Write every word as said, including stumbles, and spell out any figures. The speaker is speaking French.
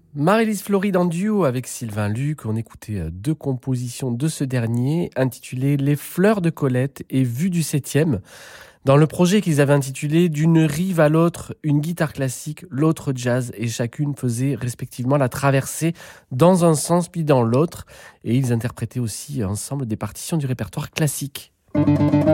Marie-Lise Floride en duo avec Sylvain Luc, on écoutait euh, deux compositions de ce dernier intitulées Les fleurs de Colette et Vue du septième. Dans le projet qu'ils avaient intitulé D'une rive à l'autre, une guitare classique, l'autre jazz, et chacune faisait respectivement la traversée dans un sens puis dans l'autre. Et ils interprétaient aussi ensemble des partitions du répertoire classique.